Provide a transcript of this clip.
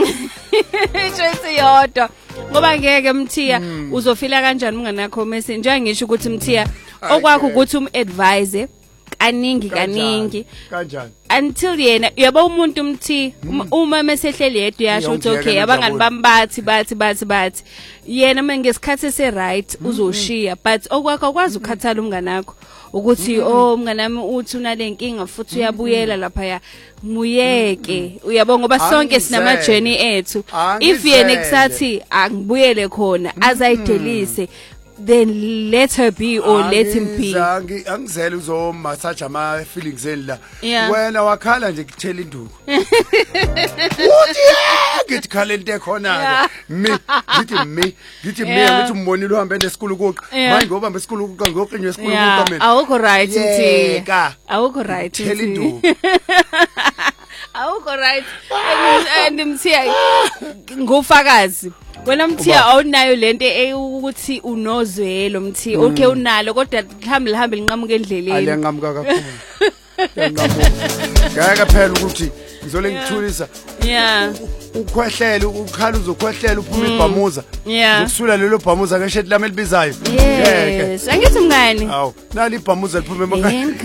Choice yodwa ngoba ngeke Mthiya uzofila kanjani umngane wakho mase njengoba ngisho ukuthi Mthiya okwakho ukuthi advise kaningi kanjani until yena yaba umuntu Mthiya uma mesehleli yedwa yasho ukuthi okay abangani bami bathi yena mangesikhathi se right uzoshiya but okwakho kwazi ukukhathala umngane wakho ukuthi umngane nami uthi unalenkinga futhi uyabuyela lapha ya muyeke uyabona ngoba sonke sinama journey ethu if yena kusathi angibuyele khona azayidelise then let her be or let him be angizele uzomassage ama feelings la wena wakhala nje kuthela induku uthi ngithi khala into ekhona ke ngithi ngithi umbonile uhambe esikole kuqo manje ngoba hambe esikole kuqo ngoqinye esikole kuqo mina awukho right Mthiya awukho right thela induku awukho right and Mthiya ngofakazi wena Mthiya awunayo lento ukuthi unozwelo Mthiya okay unalo kodwa lihambe linqamuke endleleni aliyanqamuka kakhulu ngeke phela ukuthi ngizole ngithulisa ukhwehlele ukhala uzokhwehlela uphuma ibhamuza ukusula lelo bhamuza ngeshe lami elibizayo yes angithi mngani awu nali ibhamuza liphuma emakhaya